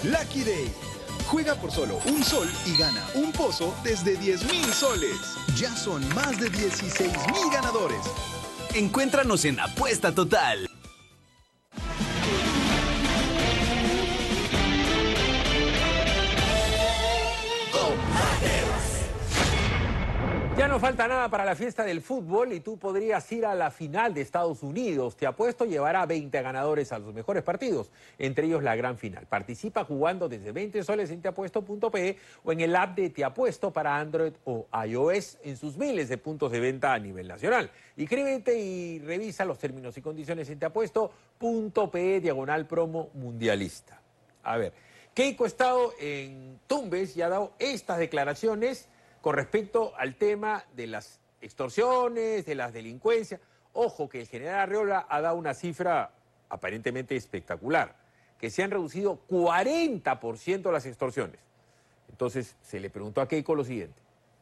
Lucky Day. Juega por solo un sol y gana un pozo desde 10.000 soles. Ya son más de 16.000 ganadores. Encuéntranos en Apuesta Total. Ya no falta nada para la fiesta del fútbol y tú podrías ir a la final de Estados Unidos. Te apuesto llevará 20 ganadores a los mejores partidos, entre ellos la gran final. Participa jugando desde 20 soles en teapuesto.pe o en el app de Te Apuesto para Android o iOS en sus miles de puntos de venta a nivel nacional. Inscríbete y revisa los términos y condiciones en teapuesto.pe/promo mundialista. A ver, Keiko ha estado en Tumbes y ha dado estas declaraciones con respecto al tema de las extorsiones, de las delincuencias. Ojo que el general Arriola ha dado una cifra aparentemente espectacular, que se han reducido 40% las extorsiones. Entonces se le preguntó a Keiko lo siguiente.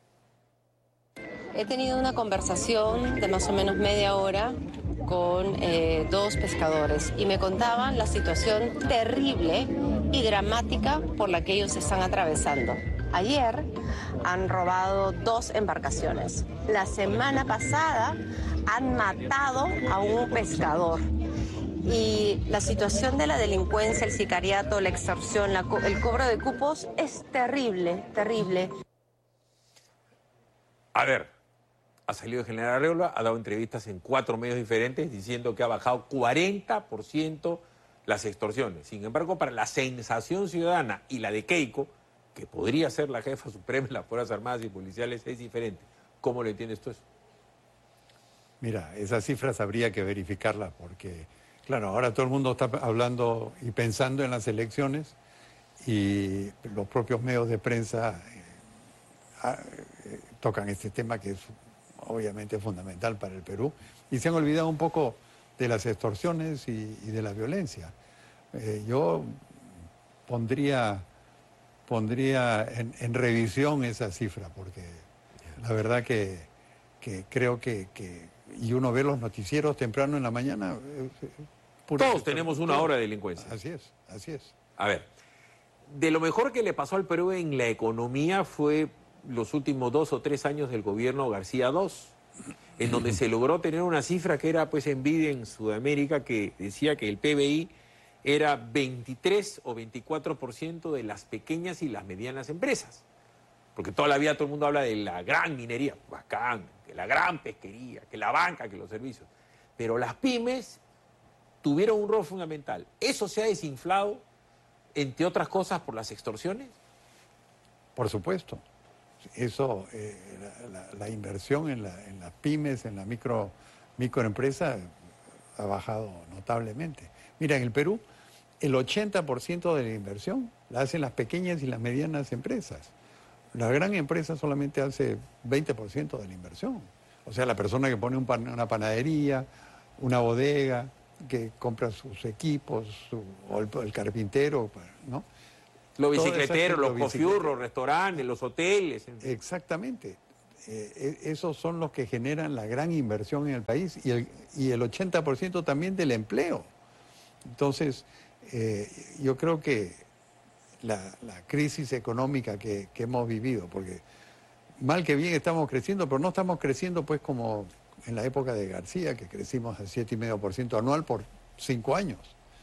He tenido una conversación de más o menos media hora con dos pescadores y me contaban la situación terrible y dramática por la que ellos están atravesando. Ayer han robado 2 embarcaciones. La semana pasada han matado a un pescador. Y la situación de la delincuencia, el sicariato, la extorsión, el cobro de cupos es terrible, terrible. A ver, ha salido el general Arriola, ha dado entrevistas en 4 medios diferentes diciendo que ha bajado 40% las extorsiones. Sin embargo, para la sensación ciudadana y la de Keiko, que podría ser la jefa suprema de las Fuerzas Armadas y Policiales, es diferente. ¿Cómo le entiendes tú eso? Mira, esas cifras habría que verificarlas porque, claro, ahora todo el mundo está hablando y pensando en las elecciones y los propios medios de prensa tocan este tema que es obviamente fundamental para el Perú y se han olvidado un poco de las extorsiones y de la violencia. Yo pondría en revisión esa cifra, porque la verdad que creo que y uno ve los noticieros temprano en la mañana. Todos tenemos una hora de delincuencia. Así es, así es. A ver, de lo mejor que le pasó al Perú en la economía fue los últimos 2 o 3 años del gobierno García II, en donde se logró tener una cifra que era pues envidia en Sudamérica, que decía que el PBI era 23 o 24% de las pequeñas y las medianas empresas. Porque toda la vida todo el mundo habla de la gran minería, bacán, que la gran pesquería, que la banca, que los servicios. Pero las pymes tuvieron un rol fundamental. ¿Eso se ha desinflado, entre otras cosas, por las extorsiones? Por supuesto. Eso, la inversión en las pymes, en la microempresa, ha bajado notablemente. Mira, en el Perú, el 80% de la inversión la hacen las pequeñas y las medianas empresas. La gran empresa solamente hace 20% de la inversión. O sea, la persona que pone una panadería, una bodega, que compra sus equipos, o el carpintero, ¿no? Los bicicleteros, los cofiur, los restaurantes, los hoteles. Exactamente. Esos son los que generan la gran inversión en el país y el 80% también del empleo. Entonces, yo creo que la crisis económica que hemos vivido, porque mal que bien estamos creciendo, pero no estamos creciendo pues como en la época de García, que crecimos al 7,5% anual por 5 años.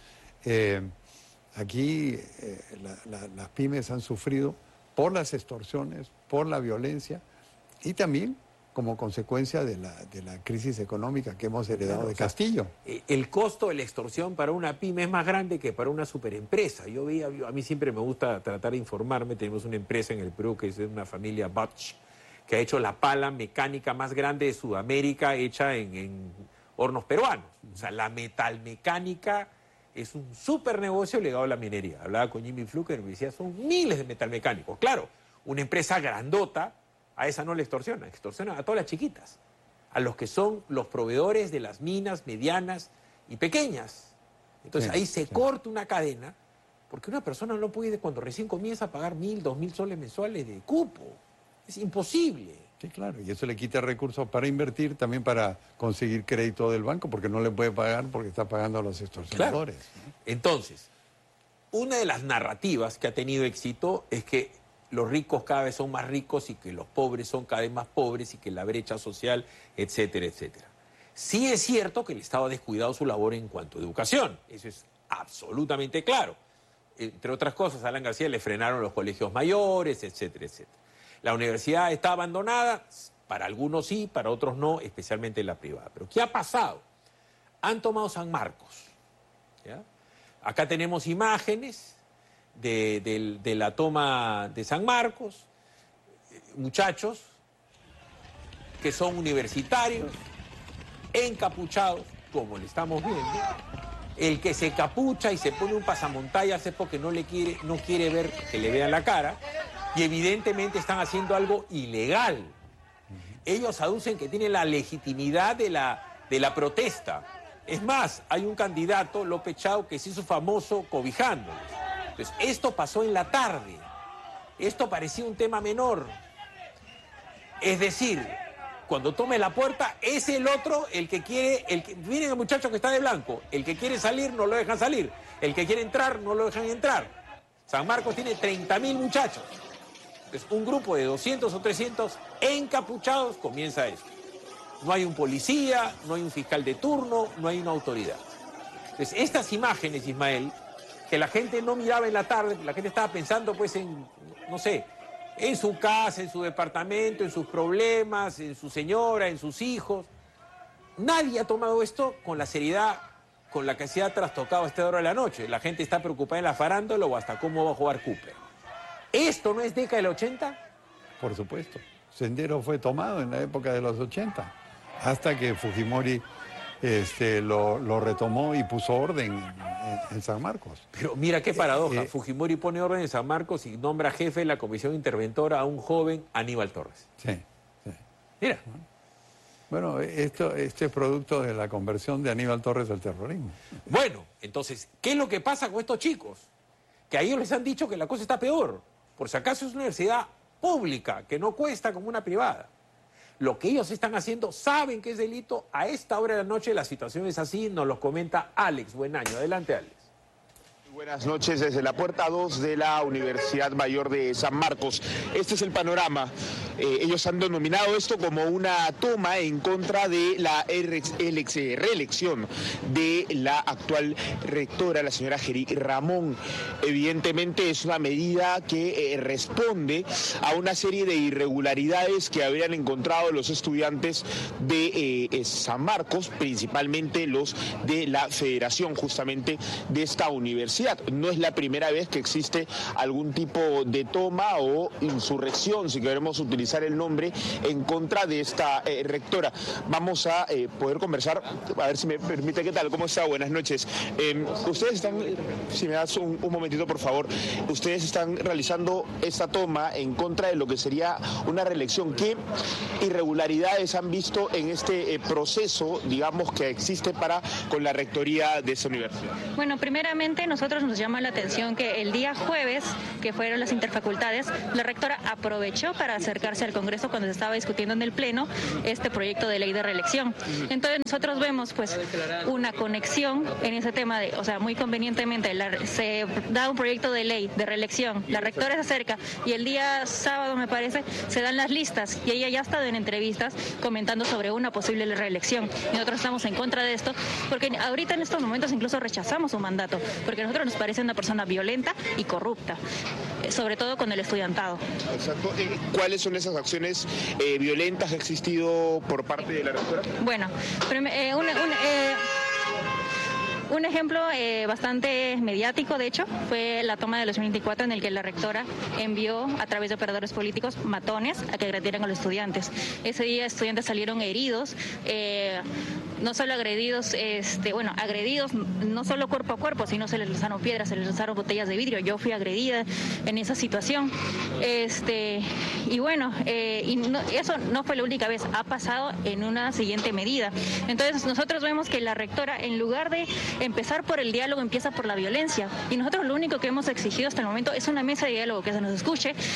Aquí las pymes han sufrido por las extorsiones, por la violencia y también como consecuencia de la crisis económica que hemos heredado de Castillo. El costo de la extorsión para una pyme es más grande que para una superempresa. A mí siempre me gusta tratar de informarme. Tenemos una empresa en el Perú que es de una familia Bosch, que ha hecho la pala mecánica más grande de Sudamérica hecha en hornos peruanos. O sea, la metalmecánica es un súper negocio ligado a la minería. Hablaba con Jimmy Fluker y me decía, son miles de metalmecánicos. Claro, una empresa grandota, a esa no le extorsiona a todas las chiquitas, a los que son los proveedores de las minas medianas y pequeñas. Entonces ahí se corta una cadena, porque una persona no puede, cuando recién comienza, a pagar 1.000, 2.000 soles mensuales de cupo. Es imposible. Sí, claro, y eso le quita recursos para invertir, también para conseguir crédito del banco, porque no le puede pagar porque está pagando a los extorsionadores. Claro. Entonces, una de las narrativas que ha tenido éxito es que los ricos cada vez son más ricos y que los pobres son cada vez más pobres y que la brecha social, etcétera, etcétera. Sí es cierto que el Estado ha descuidado su labor en cuanto a educación, eso es absolutamente claro. Entre otras cosas, a Alan García le frenaron los colegios mayores, etcétera, etcétera. La universidad está abandonada, para algunos sí, para otros no, especialmente en la privada. Pero ¿qué ha pasado? Han tomado San Marcos, ¿ya? Acá tenemos imágenes de la toma de San Marcos, muchachos que son universitarios, encapuchados, como le estamos viendo. El que se capucha y se pone un pasamontañas es porque no quiere ver que le vean la cara, y evidentemente están haciendo algo ilegal. Ellos aducen que tienen la legitimidad de la protesta. Es más, hay un candidato, López Chao, que se hizo famoso cobijándolos. Entonces, esto pasó en la tarde. Esto parecía un tema menor. Es decir, cuando tome la puerta, es el otro el que quiere... miren el muchacho que está de blanco. El que quiere salir, no lo dejan salir. El que quiere entrar, no lo dejan entrar. San Marcos tiene 30.000 muchachos. Entonces, un grupo de 200 o 300 encapuchados comienza esto. No hay un policía, no hay un fiscal de turno, no hay una autoridad. Entonces, estas imágenes, Ismael, que la gente no miraba en la tarde, la gente estaba pensando pues en, no sé, en su casa, en su departamento, en sus problemas, en su señora, en sus hijos. Nadie ha tomado esto con la seriedad con la que se ha trastocado a esta hora de la noche. La gente está preocupada en la farándula o hasta cómo va a jugar Cooper. ¿Esto no es década del 80? Por supuesto. Sendero fue tomado en la época de los 80, hasta que Fujimori lo retomó y puso orden en San Marcos. Pero mira qué paradoja. Fujimori pone orden en San Marcos y nombra jefe de la comisión interventora a un joven Aníbal Torres. Sí. Mira. Bueno, esto es producto de la conversión de Aníbal Torres al terrorismo. Bueno, entonces, ¿qué es lo que pasa con estos chicos? Que a ellos les han dicho que la cosa está peor. Por si acaso es una universidad pública, que no cuesta como una privada. Lo que ellos están haciendo, saben que es delito. A esta hora de la noche la situación es así, nos lo comenta Alex Buenaño. Adelante, Alex. Buenas noches desde la puerta 2 de la Universidad Mayor de San Marcos. Este es el panorama. Ellos han denominado esto como una toma en contra de la reelección de la actual rectora, la señora Geri Ramón. Evidentemente es una medida que responde a una serie de irregularidades que habrían encontrado los estudiantes de San Marcos, principalmente los de la federación justamente de esta universidad. No es la primera vez que existe algún tipo de toma o insurrección, si queremos utilizar el nombre, en contra de esta rectora. Vamos a poder conversar, a ver si me permite. ¿Qué tal? ¿Cómo está? Buenas noches. Ustedes están, si me das un momentito por favor, ustedes están realizando esta toma en contra de lo que sería una reelección. ¿Qué irregularidades han visto en este proceso, digamos, que existe con la rectoría de esta universidad? Bueno, primeramente nosotros nos llama la atención que el día jueves, que fueron las interfacultades, la rectora aprovechó para acercarse al Congreso cuando se estaba discutiendo en el Pleno este proyecto de ley de reelección. Entonces nosotros vemos pues una conexión en ese tema de, o sea, muy convenientemente se da un proyecto de ley de reelección, la rectora se acerca y el día sábado, me parece, se dan las listas y ella ya ha estado en entrevistas comentando sobre una posible reelección. Y nosotros estamos en contra de esto porque ahorita en estos momentos incluso rechazamos su mandato, porque a nosotros nos parece una persona violenta y corrupta, sobre todo con el estudiantado. Exacto. ¿Cuáles son esas acciones violentas que ha existido por parte de la rectora? Bueno, un ejemplo bastante mediático, de hecho, fue la toma de los 24 en el que la rectora envió a través de operadores políticos matones a que agredieran a los estudiantes. Ese día estudiantes salieron heridos, no solo agredidos, agredidos no solo cuerpo a cuerpo, sino se les lanzaron piedras, se les lanzaron botellas de vidrio. Yo fui agredida en esa situación. Eso no fue la única vez, ha pasado en una siguiente medida. Entonces nosotros vemos que la rectora, en lugar de empezar por el diálogo, empieza por la violencia. Y nosotros lo único que hemos exigido hasta el momento es una mesa de diálogo, que se nos escuche,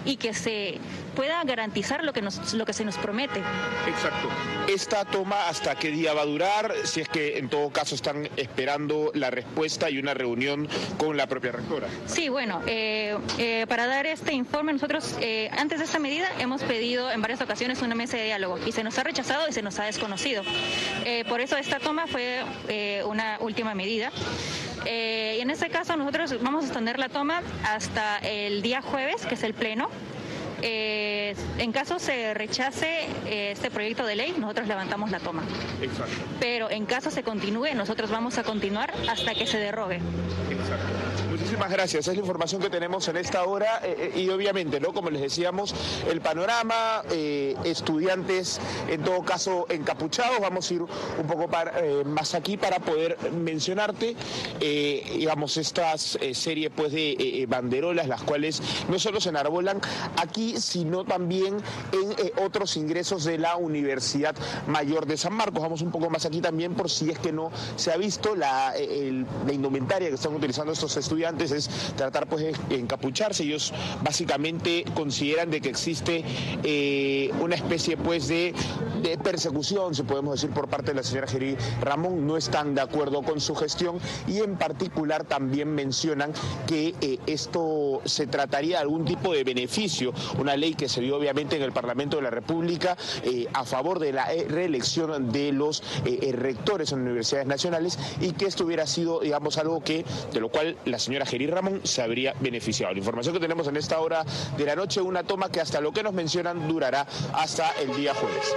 y que se pueda garantizar lo que se nos promete. Exacto. ¿Esta toma hasta qué día va a durar? Si es que en todo caso están esperando la respuesta y una reunión con la propia rectora. Sí, bueno, para dar este informe nosotros antes de esta medida hemos pedido en varias ocasiones una mesa de diálogo y se nos ha rechazado y se nos ha desconocido. Por eso esta toma fue una última medida. Y en este caso nosotros vamos a extender la toma hasta el día jueves, que es el pleno. En caso se rechace este proyecto de ley, nosotros levantamos la toma. Exacto. Pero en caso se continúe, nosotros vamos a continuar hasta que se derrogue. Exacto. Muchísimas gracias. Es la información que tenemos en esta hora y obviamente, ¿no? Como les decíamos, el panorama, estudiantes en todo caso encapuchados. Vamos a ir un poco más aquí para poder mencionarte, digamos, estas serie pues de banderolas, las cuales no solo se enarbolan aquí, sino también en otros ingresos de la Universidad Mayor de San Marcos. Vamos un poco más aquí también por si es que no se ha visto la indumentaria que están utilizando estos estudiantes es tratar pues de encapucharse. Ellos básicamente consideran de que existe una especie pues de persecución, si podemos decir, por parte de la señora Gerí Ramón. No están de acuerdo con su gestión y en particular también mencionan que esto se trataría de algún tipo de beneficio, una ley que se dio obviamente en el Parlamento de la República a favor de la reelección de los rectores en universidades nacionales y que esto hubiera sido, digamos, algo de lo cual la señora Gerí Ramón se habría beneficiado. La información que tenemos en esta hora de la noche, una toma que hasta lo que nos mencionan durará hasta el día jueves.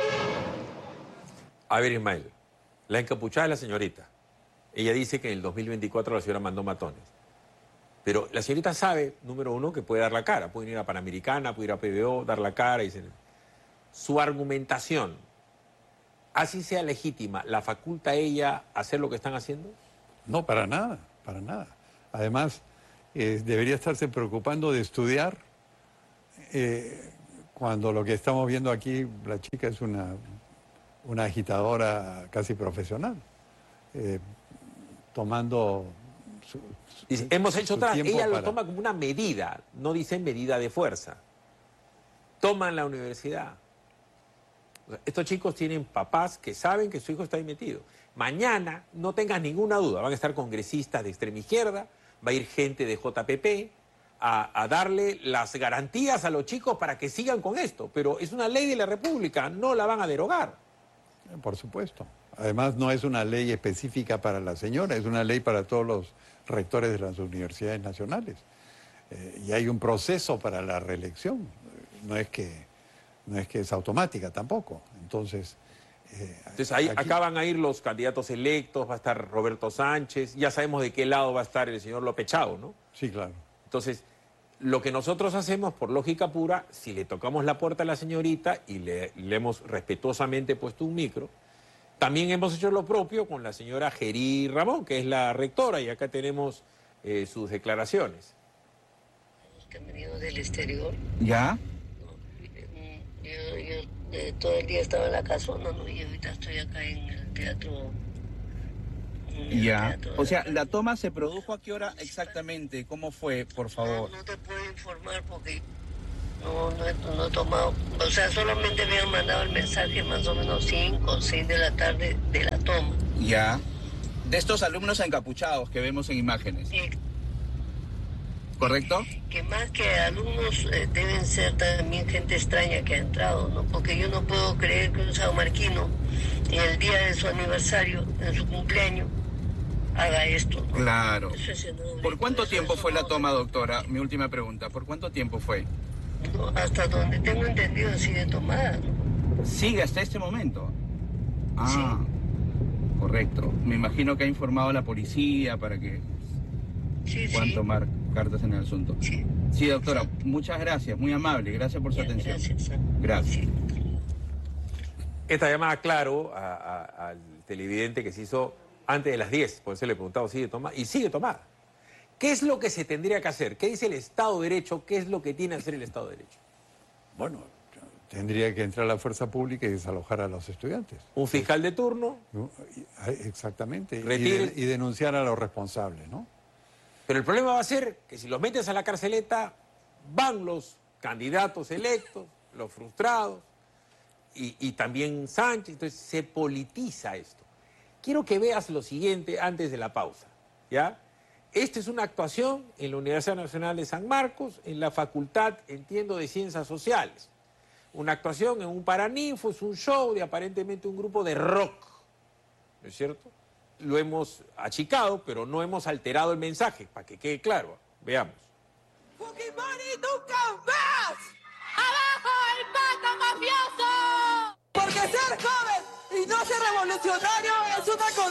A ver, Ismael, la encapuchada es la señorita. Ella dice que en el 2024 la señora mandó matones. Pero la señorita sabe, número uno, que puede dar la cara. Puede ir a Panamericana, puede ir a PBO, dar la cara. Su argumentación, así sea legítima, ¿la faculta a ella hacer lo que están haciendo? No, para nada, para nada. Además, debería estarse preocupando de estudiar cuando lo que estamos viendo aquí, la chica es una agitadora casi profesional, tomando hemos hecho atrás. Ella lo para... toma como una medida, no dice medida de fuerza. Toman la universidad. O sea, estos chicos tienen papás que saben que su hijo está ahí metido. Mañana, no tengas ninguna duda, van a estar congresistas de extrema izquierda, va a ir gente de JPP a darle las garantías a los chicos para que sigan con esto. Pero es una ley de la República, no la van a derogar. Por supuesto. Además, no es una ley específica para la señora, es una ley para todos los rectores de las universidades nacionales. Y hay un proceso para la reelección. No es que es automática tampoco. Entonces ahí aquí... acá van a ir los candidatos electos, va a estar Roberto Sánchez, ya sabemos de qué lado va a estar el señor López Chao, ¿no? Sí, claro. Entonces, lo que nosotros hacemos, por lógica pura, si le tocamos la puerta a la señorita y le hemos respetuosamente puesto un micro, también hemos hecho lo propio con la señora Gerí Ramón, que es la rectora, y acá tenemos sus declaraciones. Que han venido del exterior. ¿Ya? Yo todo el día estaba en la casona, ¿no? Y ahorita estoy acá en el teatro. Ya. O sea, ¿la toma se produjo a qué hora exactamente? ¿Cómo fue, por favor? No te puedo informar porque no he tomado. O sea, solamente me han mandado el mensaje más o menos 5 o 6 de la tarde de la toma. Ya. De estos alumnos encapuchados que vemos en imágenes. ¿Correcto? Que más que alumnos deben ser también gente extraña que ha entrado, ¿no? Porque yo no puedo creer que un sanmarquino en el día de su aniversario, en su cumpleaños, haga esto, ¿no? Claro. Eso es inaudito. ¿Por cuánto tiempo fue la toma, doctora? Mi última pregunta. ¿Por cuánto tiempo fue? No, hasta donde tengo entendido sigue tomada, ¿no? ¿Sigue hasta este momento? Ah, sí. Correcto. Me imagino que ha informado a la policía para que puedan tomar cartas en el asunto. Sí. Sí, doctora, muchas gracias, muy amable, gracias por su atención. Gracias. Gracias. Sí. Esta llamada, claro, al televidente que se hizo antes de las 10, por eso le he preguntado, ¿sigue tomada? Y sigue tomada. ¿Qué es lo que se tendría que hacer? ¿Qué dice el Estado de Derecho? ¿Qué es lo que tiene que hacer el Estado de Derecho? Bueno, tendría que entrar la fuerza pública y desalojar a los estudiantes. Un fiscal de turno. Exactamente. Y denunciar a los responsables, ¿no? Pero el problema va a ser que si los metes a la carceleta, van los candidatos electos, los frustrados, y también Sánchez. Entonces se politiza esto. Quiero que veas lo siguiente antes de la pausa, ¿ya? Esta es una actuación en la Universidad Nacional de San Marcos, en la Facultad, entiendo, de Ciencias Sociales. Una actuación en un paraninfo, es un show de aparentemente un grupo de rock, ¿no es cierto? Lo hemos achicado, pero no hemos alterado el mensaje, para que quede claro. Veamos. ¡Fujimori nunca más! ¡Abajo el pato mafioso! Porque ser joven y no ser revolucionario es una cosa.